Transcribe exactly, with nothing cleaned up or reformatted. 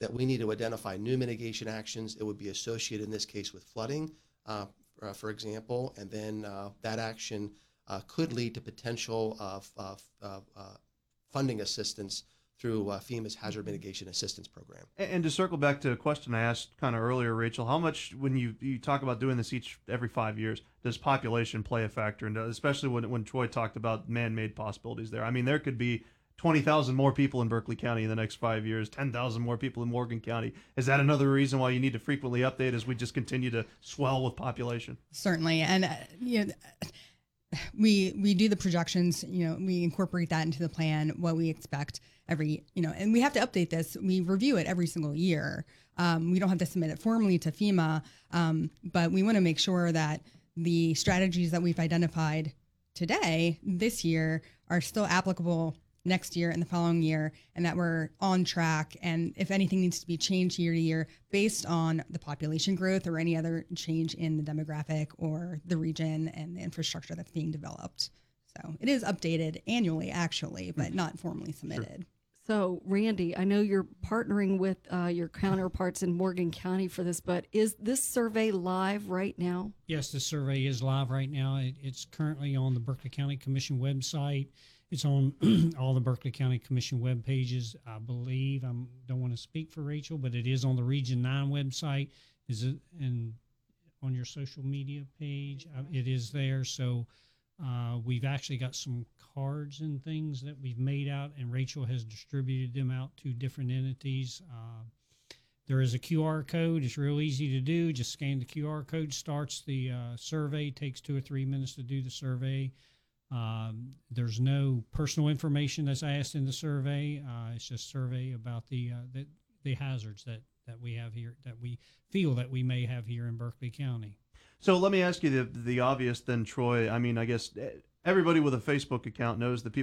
that we need to identify new mitigation actions. It would be associated in this case with flooding, uh, uh, for example, and then uh, that action uh, could lead to potential of, of, of uh, funding assistance through uh, FEMA's Hazard Mitigation Assistance Program. And, and to circle back to a question I asked kind of earlier, Rachel, how much, when you, you talk about doing this each every five years, does population play a factor? And especially when when Troy talked about man-made possibilities there. I mean, there could be twenty thousand more people in Berkeley County in the next five years, ten thousand more people in Morgan County. Is that another reason why you need to frequently update as we just continue to swell with population? Certainly. And, uh, you know, we we do the projections, you know, we incorporate that into the plan, what we expect every, you know, and we have to update this. We review it every single year. Um, we don't have to submit it formally to FEMA, um, but we want to make sure that the strategies that we've identified today, this year, are still applicable next year and the following year, and that we're on track. And if anything needs to be changed year to year based on the population growth or any other change in the demographic or the region and the infrastructure that's being developed. So it is updated annually, actually, but not formally submitted. So, Randy, I know you're partnering with uh, your counterparts in Morgan County for this, but is this survey live right now? Yes, the survey is live right now. It, it's currently on the Berkeley County Commission website. It's on all the Berkeley County Commission web pages, I believe. I don't want to speak for Rachel, but it is on the Region nine website. Is it and on your social media page? Uh, it is there. So uh, we've actually got some cards and things that we've made out, and Rachel has distributed them out to different entities. Uh, there is a Q R code. It's real easy to do. Just scan the Q R code, starts the uh, survey. Takes two or three minutes to do the survey. Um, there's no personal information that's asked in the survey. Uh, it's just survey about the, uh, the the hazards that, that we have here, that we feel that we may have here in Berkeley County. So let me ask you the the obvious then, Troy. I mean, I guess everybody with a Facebook account knows that people